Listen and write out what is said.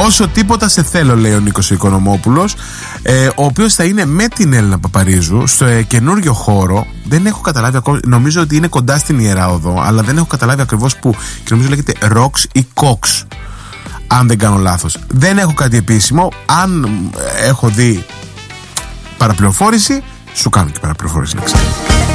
Όσο τίποτα σε θέλω, λέει ο Νίκος Οικονομόπουλος, ο οποίος θα είναι με την Έλληνα Παπαρίζου στο καινούριο χώρο. Δεν έχω καταλάβει ακόμα, νομίζω ότι είναι κοντά στην Ιερά Οδό, αλλά δεν έχω καταλάβει ακριβώς που, και νομίζω λέγεται Rocks ή Cox, αν δεν κάνω λάθος. Δεν έχω κάτι επίσημο. Αν έχω δει παραπληροφόρηση, σου κάνω και παραπληροφόρηση, να ξέρει.